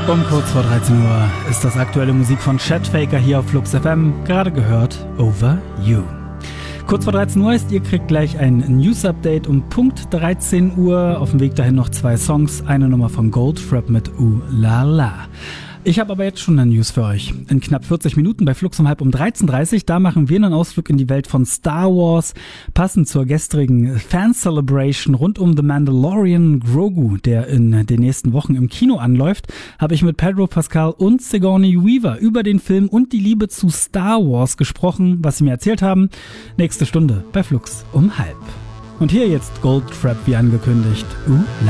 Um kurz vor 13 Uhr ist das aktuelle Musik von Chet Faker hier auf Flux FM, gerade gehört Over You. Kurz vor 13 Uhr ist, ihr kriegt gleich ein News-Update um Punkt 13 Uhr. Auf dem Weg dahin noch 2 Songs, eine Nummer von Goldfrapp mit La La. Ich habe aber jetzt schon eine News für euch. In knapp 40 Minuten bei Flux um 13:30 Uhr, da machen wir einen Ausflug in die Welt von Star Wars. Passend zur gestrigen Fan-Celebration rund um The Mandalorian Grogu, der in den nächsten Wochen im Kino anläuft, habe ich mit Pedro Pascal und Sigourney Weaver über den Film und die Liebe zu Star Wars gesprochen, was sie mir erzählt haben. Nächste Stunde bei Flux um 12:30. Und hier jetzt Goldfrapp wie angekündigt. La